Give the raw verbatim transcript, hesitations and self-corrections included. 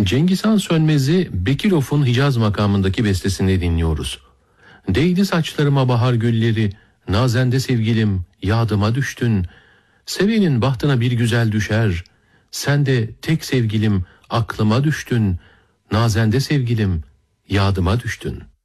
Cengiz Han Sönmez'i Bekirov'un Hicaz makamındaki bestesinde dinliyoruz. Değdi saçlarıma bahar gülleri, nazende sevgilim yadıma düştün. Sevenin bahtına bir güzel düşer, sen de tek sevgilim aklıma düştün. Nazende sevgilim yadıma düştün.